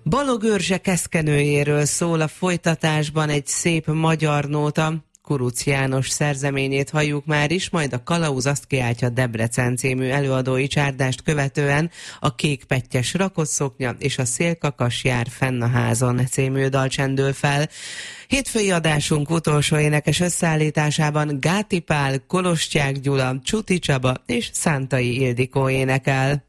Balog Őrzse keszkenőjéről szól a folytatásban egy szép magyar nóta. Kuruc János szerzeményét halljuk már is, majd a Kalauz azt kiáltja Debrecen című előadói csárdást követően a Kékpettyes rakosszoknya és a Szélkakas jár fenn a házon című dal csendül fel. Hétfői adásunk utolsó énekes összeállításában Gáti Pál, Kolostyák Gyula, Csuti Csaba és Szántai Ildikó énekel.